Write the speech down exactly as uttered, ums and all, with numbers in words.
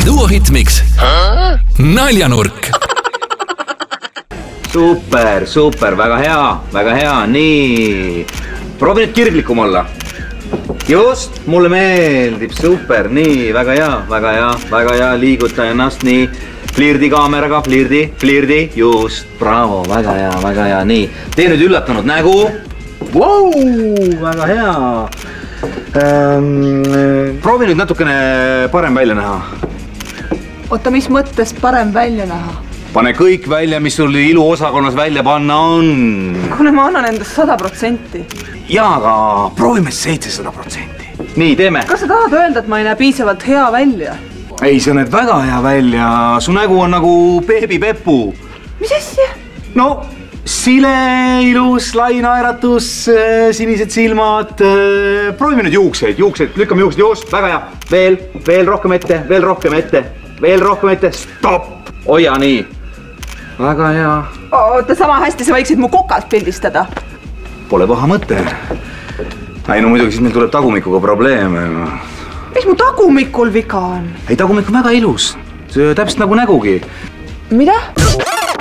Duo Hitmix naljanurk. Super, super, väga hea, väga hea, nii. Proovi nüüd kirglikum olla. Just, mulle meeldib, super, nii, väga hea, väga hea, väga hea, liiguta ennast, nii. Flirdi kaameraga, flirdi, flirdi, just, bravo, väga hea, väga hea, nii. Tee nüüd üllatunud nägu. Wow, väga hea. Ähm, proovi nüüd natukene parem välja näha. Oota, mis mõttes parem välja näha? Pane kõik välja, mis sul iluosakonnas välja panna on. Kuule, ma annan endast sada protsenti. Jaa, aga proovime seitsesada protsenti. Nii, teeme. Kas sa tahad öelda, et ma ei näe piisavalt hea välja? Ei, sa näed väga hea välja. Su nägu on nagu beebi Peppu. Mis asja? No, sile, ilus, lai naeratus, sinised silmad. Proovime nüüd juukseid, juukseid, lükkame juuksed just, väga hea. Veel, veel rohkem ette, veel rohkem ette, veel rohkem ette, stopp. Oja, nii. Väga hea. Oota, sama hästi sa võiksid mu kokalt pildistada. Pole paha mõte. Ei, no muidugi siis meil tuleb tagumikuga probleeme. Mis mu tagumikul viga on? Ei, tagumik on väga ilus. See täpselt nagu nägugi. Mida?